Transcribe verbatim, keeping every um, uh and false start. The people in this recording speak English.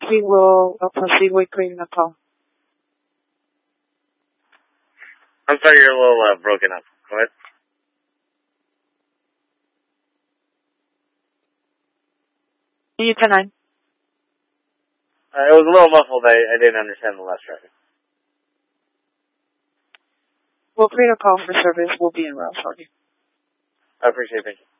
We will uh, proceed with creating a call. I'm sorry, you're a little uh, broken up. Go ahead. You ten nine. Uh, it was a little muffled. I, I didn't understand the last part. We'll create a call for service. We'll be en route for you. I appreciate it. Thank you.